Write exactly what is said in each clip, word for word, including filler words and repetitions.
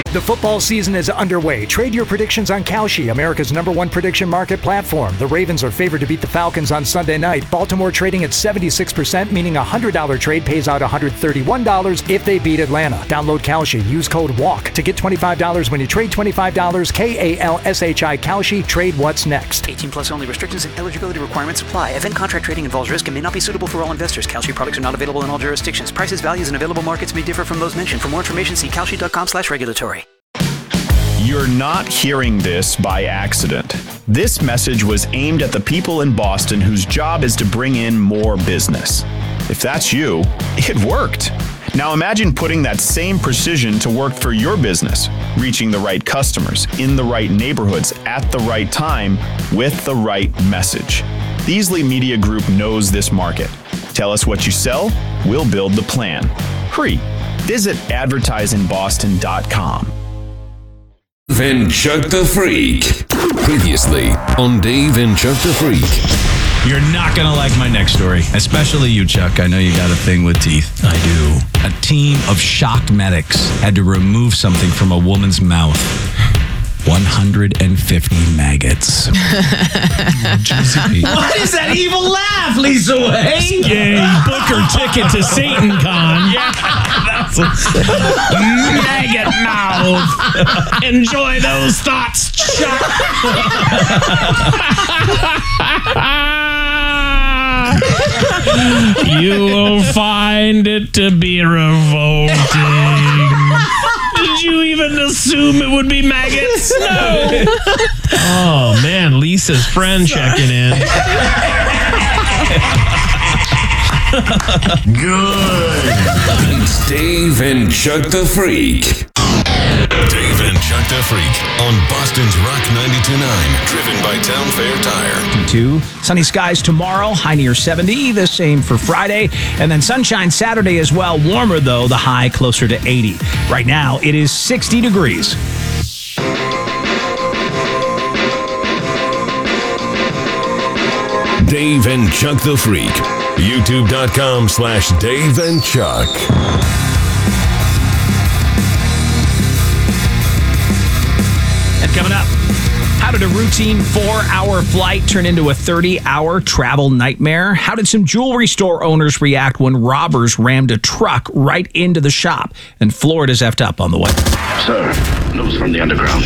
The football season is underway. Trade your predictions on Kalshi, America's number one prediction market platform. The Ravens are favored to beat the Falcons on Sunday night. Baltimore trading at seventy-six percent, meaning a one hundred dollars trade pays out one hundred thirty-one dollars if they beat Atlanta. Download Kalshi. Use code WALK to get twenty-five dollars when you trade twenty-five dollars. K A L S H I Kalshi. Trade what's next. eighteen plus only. Restrictions and eligibility requirements apply. Event contract trading involves risk and may not be suitable for all investors. Kalshi products are not available in all jurisdictions. Prices, values, and available markets may differ from those mentioned. For more information, see kalshi.com slash regulatory. You're not hearing this by accident. This message was aimed at the people in Boston whose job is to bring in more business. If that's you, it worked. Now imagine putting that same precision to work for your business, reaching the right customers, in the right neighborhoods, at the right time, with the right message. Beasley Media Group knows this market. Tell us what you sell, we'll build the plan. Hurry, visit advertise in boston dot com. Then Chuck the Freak. Previously on Dave and Chuck the Freak. You're not going to like my next story, especially you, Chuck. I know you got a thing with teeth. I do. A team of shocked medics had to remove something from a woman's mouth. one hundred fifty maggots. What is that evil laugh, Lisa Way? Yay, book her ticket to Satan Con. Yeah, that's what's maggot mouth. Enjoy those thoughts, Chuck. You will find it to be revolting. Did you even assume it would be maggots? No. Oh, man, Lisa's friend checking in. Good. It's Dave and Chuck the Freak. Dave and Chuck the Freak on Boston's Rock ninety-two point nine, driven by Town Fair Tire. Two sunny skies tomorrow, high near seventy, the same for Friday, and then sunshine Saturday as well. Warmer though, the high closer to eighty. Right now it is sixty degrees. Dave and Chuck the Freak. YouTube.com slash Dave and Chuck. And coming up, how did a routine four-hour flight turn into a thirty-hour travel nightmare? How did some jewelry store owners react when robbers rammed a truck right into the shop? And Florida's effed up on the way. Sir, news from the underground.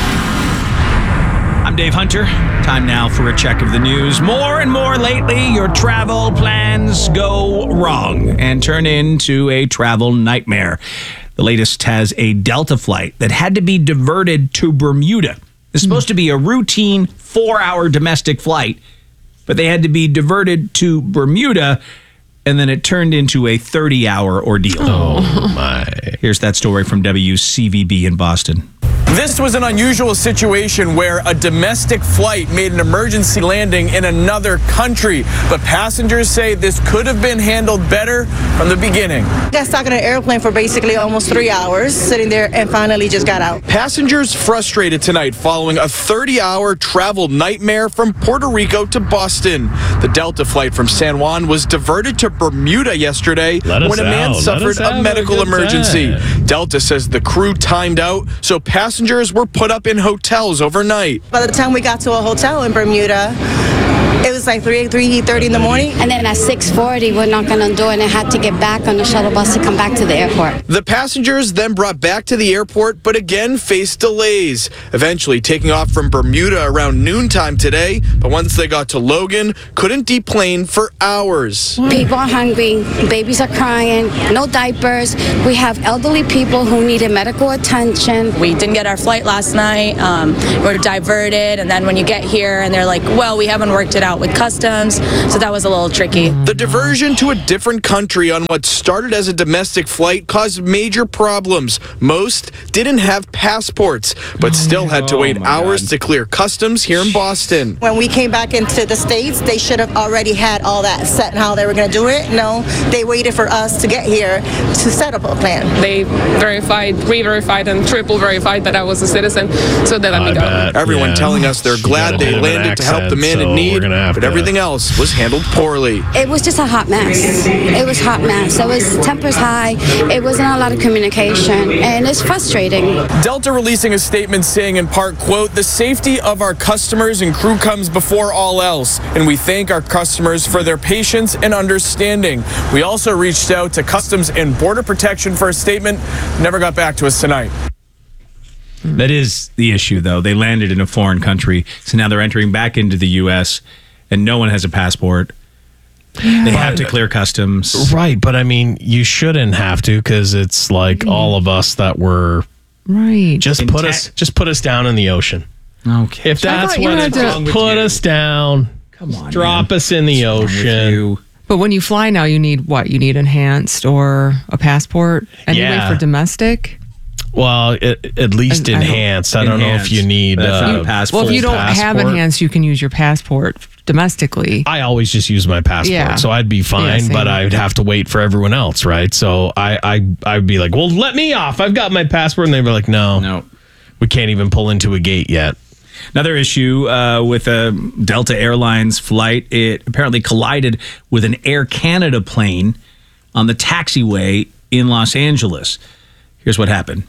I'm Dave Hunter. Time now for a check of the news. More and more lately, your travel plans go wrong and turn into a travel nightmare. The latest has a Delta flight that had to be diverted to Bermuda. It's supposed to be a routine four-hour domestic flight, but they had to be diverted to Bermuda, and then it turned into a thirty-hour ordeal. Oh, my. Here's that story from W C V B in Boston. This was an unusual situation where a domestic flight made an emergency landing in another country, but passengers say this could have been handled better from the beginning. Got stuck in an airplane for basically almost three hours, sitting there, and finally just got out. Passengers frustrated tonight following a thirty-hour travel nightmare from Puerto Rico to Boston. The Delta flight from San Juan was diverted to Bermuda yesterday when a man out. suffered a medical a emergency. Time. Delta says the crew timed out, so passengers were put up in hotels overnight. By the time we got to a hotel in Bermuda, it was like three thirty in the morning. And then at six forty, we're knocking on the door and I had to get back on the shuttle bus to come back to the airport. The passengers then brought back to the airport, but again faced delays. Eventually taking off from Bermuda around noontime today, but once they got to Logan, couldn't deplane for hours. People are hungry, babies are crying, no diapers. We have elderly people who needed medical attention. We didn't get our flight last night. Um, we're diverted, and then when you get here and they're like, well, we haven't worked it out with customs, so that was a little tricky. The diversion to a different country on what started as a domestic flight caused major problems. Most didn't have passports, but still had to wait oh hours God. to clear customs here in Boston. When we came back into the States, they should have already had all that set and how they were going to do it. No, they waited for us to get here to set up a plan. They verified, re-verified, and triple verified that I was a citizen, so they let me go. Everyone yeah. telling us they're glad they landed to help the man so in need. have but to. everything else was handled poorly. It was just a hot mess. It was hot mess. It was tempers high. It wasn't a lot of communication, and it's frustrating. Delta releasing a statement saying in part, quote, "The safety of our customers and crew comes before all else, and we thank our customers for their patience and understanding. We also reached out to Customs and Border Protection for a statement. Never got back to us tonight." That is the issue, though. They landed in a foreign country, so now they're entering back into the U S, and no one has a passport. They have to clear customs. Right, but I mean, you shouldn't have to because it's like all of us that were right. Just In put te- us, just put us down in the ocean. Okay, if that's thought you what had it's to- wrong with put you? us down. Come on, drop man. us in the What's wrong with ocean. you? But when you fly now, you need what? You need enhanced or a passport anyway Yeah. for domestic? Well, it, at least I- I don't- enhanced. I don't, know if you need That's not uh, a passport. Well, if you don't have passport. enhanced, you can use your passport domestically. I always just use my passport, Yeah. so I'd be fine. Yeah, but same. I'd have to wait for everyone else, right? So I, I, I'd be like, "Well, let me off. I've got my passport," and they'd be like, "No, No. we can't even pull into a gate yet." Another issue uh, with a Delta Airlines flight, it apparently collided with an Air Canada plane on the taxiway in Los Angeles. Here's what happened.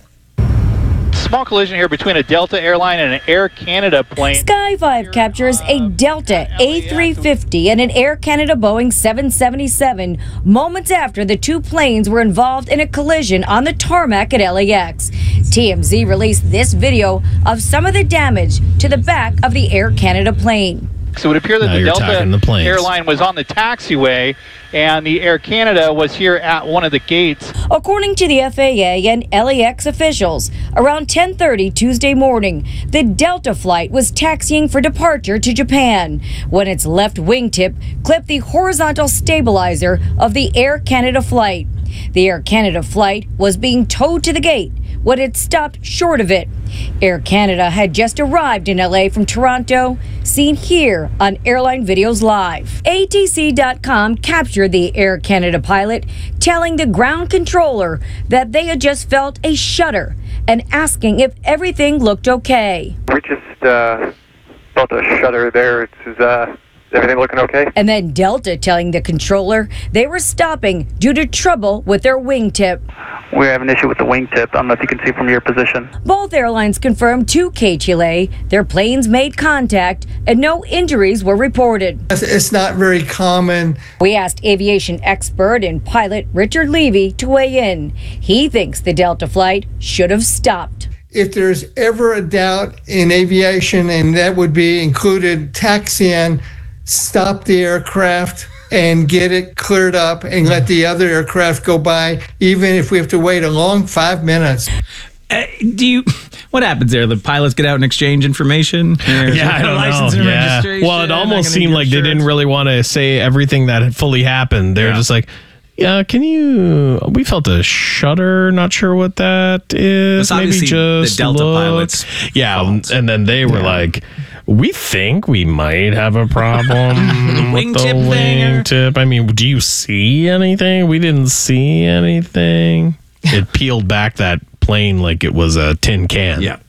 Small collision here between a Delta airline and an Air Canada plane. Sky five captures a Delta A three fifty and an Air Canada Boeing seven seventy-seven moments after the two planes were involved in a collision on the tarmac at L A X. T M Z released this video of some of the damage to the back of the Air Canada plane. So it would appear that Now the you're Delta talking the planes. airline was on the taxiway and the Air Canada was here at one of the gates. According to the F A A and L A X officials, around ten thirty Tuesday morning, the Delta flight was taxiing for departure to Japan when its left wingtip clipped the horizontal stabilizer of the Air Canada flight. The Air Canada flight was being towed to the gate when it stopped short of it. Air Canada had just arrived in L A from Toronto, seen here on Airline Videos Live. A T C dot com captured the Air Canada pilot telling the ground controller that they had just felt a shudder and asking if everything looked okay. We just uh, felt a shudder there. Is uh, everything looking okay? And then Delta telling the controller they were stopping due to trouble with their wingtip. We have an issue with the wingtip. I don't know if you can see from your position. Both airlines confirmed to K T L A their planes made contact and no injuries were reported. It's not very common. We asked aviation expert and pilot Richard Levy to weigh in. He thinks the Delta flight should have stopped. If there's ever a doubt in aviation, and that would be included taxiing, stop the aircraft and get it cleared up and let the other aircraft go by, even if we have to wait a long five minutes. Uh, do you? What happens there? The pilots get out and exchange information. There's Yeah, I don't license know. and Yeah. registration. Well, it I'm almost not gonna seemed get like they didn't insurance. really want to say everything that had fully happened. They were Yeah. just like, "Yeah, can you? We felt a shudder. Not sure what that is. It's Maybe obviously just the Delta look." pilots' Yeah, and then they were like, "We think we might have a problem with the wingtip thing or- wingtip. I mean, do you see anything? We didn't see anything." It peeled back that plane like it was a tin can. Yeah.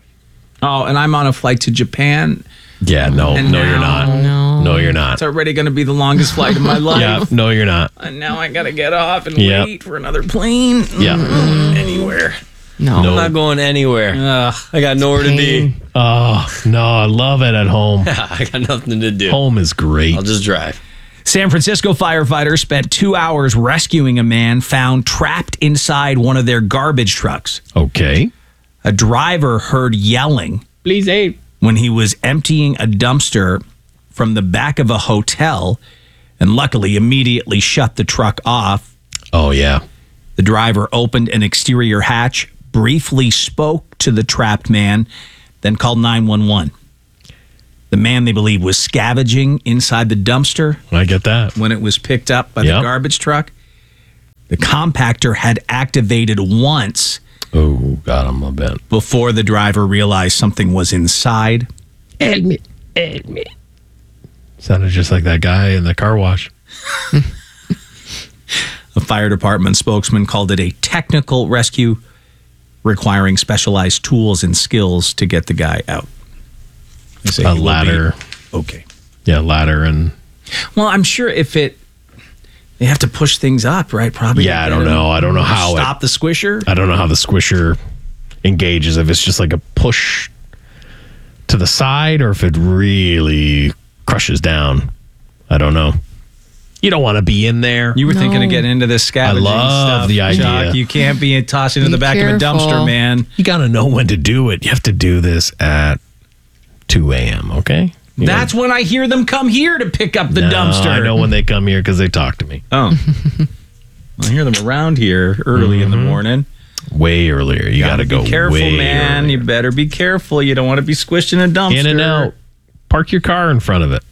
Oh, and I'm on a flight to Japan. Yeah, no, And no, you're now- not. No. No, you're not. It's already going to be the longest flight of my life. Yeah, no, you're not. And now I got to get off and Yep. wait for another plane. Yeah. Mm, anywhere. No. I'm not going anywhere. Ugh. I got nowhere to be. Oh, no, I love it at home. I got nothing to do. Home is great. I'll just drive. San Francisco firefighters spent two hours rescuing a man found trapped inside one of their garbage trucks. Okay. A driver heard yelling Please aid. when he was emptying a dumpster from the back of a hotel and luckily immediately shut the truck off. Oh, yeah. The driver opened an exterior hatch, briefly spoke to the trapped man, then called nine one one. The man, they believe, was scavenging inside the dumpster. I get that. When it was picked up by Yep. the garbage truck. The compactor had activated once Oh, got him a bit. before the driver realized something was inside. Help me. Help me. Sounded just like that guy in the car wash. A fire department spokesman called it a technical rescue requiring specialized tools and skills to get the guy out. They say A he will be ladder. Okay. Yeah, ladder and. Well, I'm sure if it, they have to push things up, right? Probably. Yeah, I don't know. I don't know how. Stop it, the squisher. I don't know how the squisher engages. If it's just like a push to the side, or if it really crushes down. I don't know. You don't want to be in there. You were No. thinking of getting into this scavenging I love stuff, the idea. Chuck. You can't be tossed into Be the back of a careful. dumpster, man. You got to know when to do it. You have to do this at two a.m., okay? You That's when I hear them come here to pick up the know, dumpster. I know when they come here because they talk to me. Oh. I hear them around here early in the morning. Way earlier. You got to go Be careful, way man. earlier. You better be careful. You don't want to be squished in a dumpster. In and out. Park your car in front of it.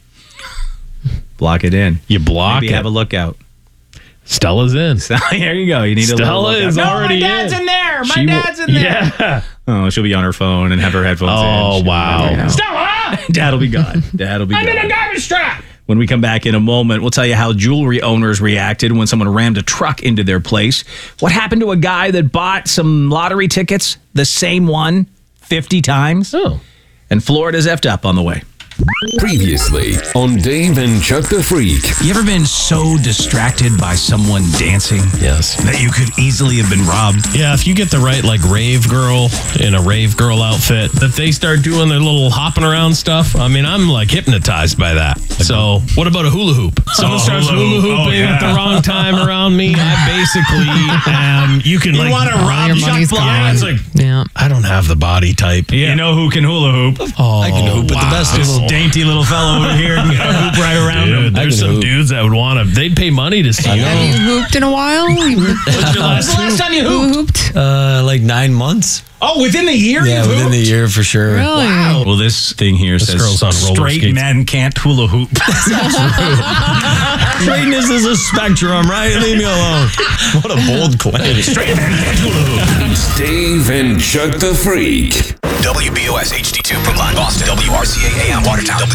Block it in. You block Maybe it. have a lookout. Stella's in. So, there you go. You need a little Stella lookout. is no, already my dad's in. in, there. My She will- dad's in there. Yeah. Oh, she'll be on her phone and have her headphones in. Oh, She'll be wow. there. Stella! Dad'll be gone. Dad'll be I'm gone. in a garbage truck! When we come back in a moment, we'll tell you how jewelry owners reacted when someone rammed a truck into their place. What happened to a guy that bought some lottery tickets, the same one, fifty times? Oh. And Florida's effed up on the way. Previously on Dave and Chuck the Freak. You ever been so distracted by someone dancing? Yes. That you could easily have been robbed? Yeah, if you get the right, like, rave girl in a rave girl outfit, if they start doing their little hopping around stuff, I mean, I'm, like, hypnotized by that. So, what about a hula hoop? Someone Oh, starts hula hula hoop. hooping Oh, yeah. at the wrong time around me, I basically am, you can, You like, wanna rob your Chuck money's Blind? gone. It's like, Yeah. I don't have the body type. You know who can hula hoop? Oh, I can hoop at the best. This little dainty little fellow over here can hoop right around Dude, him. there's can some hoop. dudes that would want to, they'd pay money to see you. Have you hooped in a while? What's your last Last time you Who hooped? hooped? Uh, like nine months. Oh, within the year Yeah, you within hooped? the year for sure. Really? Well, this thing here This says girl's on roller straight skates. men can't hula hoop. Straightness is a spectrum, right? Leave me alone. What a bold claim. Straight men can't hula hoop. It's Dave and Chuck the Freak. W B O S H D two Brookline, Boston. W R C A A M Watertown.